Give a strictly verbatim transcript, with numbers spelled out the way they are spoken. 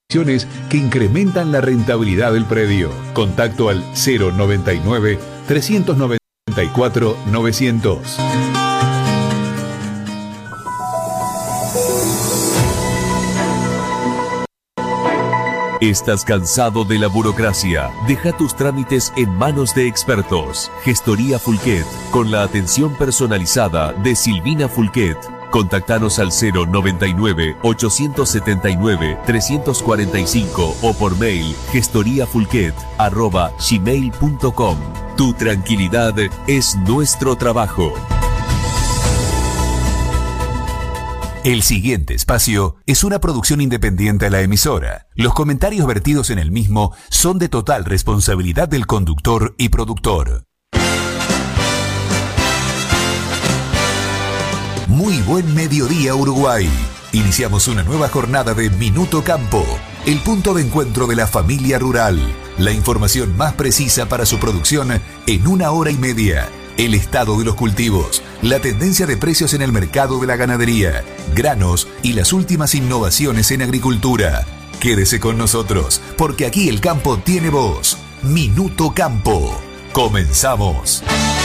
que incrementan la rentabilidad del predio. Contacto al cero noventa y nueve, trescientos noventa y cuatro, novecientos. ¿Estás cansado de la burocracia? Deja tus trámites en manos de expertos. Gestoría Fulquet, con la atención personalizada de Silvina Fulquet. Contactanos al cero noventa y nueve, ochocientos setenta y nueve, trescientos cuarenta y cinco o por mail gestoriafulquet arroba gmail punto com. Tu tranquilidad es nuestro trabajo. El siguiente espacio es una producción independiente a la emisora. Los comentarios vertidos en el mismo son de total responsabilidad del conductor y productor. Muy buen mediodía, Uruguay. Iniciamos una nueva jornada de Minuto Campo, el punto de encuentro de la familia rural. La información más precisa para su producción en una hora y media. El estado de los cultivos, la tendencia de precios en el mercado de la ganadería, granos y las últimas innovaciones en agricultura. Quédese con nosotros, porque aquí el campo tiene voz. Minuto Campo. Comenzamos.